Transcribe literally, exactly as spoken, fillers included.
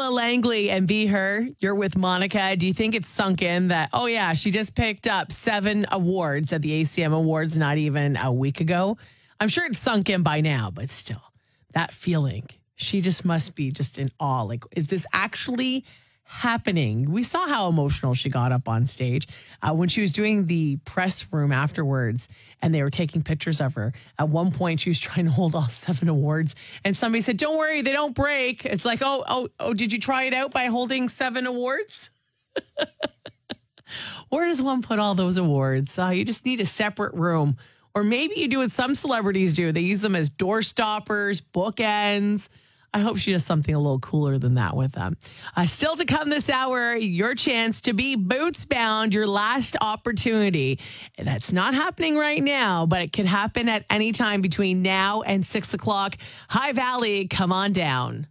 Ella Langley and Be Her. You're with Monica. Do you think it's sunk in that, oh, yeah, she just picked up seven awards at the A C M Awards not even a week ago? I'm sure it's sunk in by now, but still, that feeling, she just must be just in awe. Like, is this actually happening? We saw how emotional she got up on stage uh, when she was doing the press room afterwards and they were taking pictures of her. At one point, she was trying to hold all seven awards and somebody said, don't worry, they don't break. It's like, oh, oh, oh, did you try it out by holding seven awards? Where does one put all those awards? Uh, you just need a separate room. Or maybe you do what some celebrities do. They use them as door stoppers, bookends. I hope she does something a little cooler than that with them. Uh, still to come this hour, your chance to be boots bound, your last opportunity. That's not happening right now, but it could happen at any time between now and six o'clock. High Valley, come on down.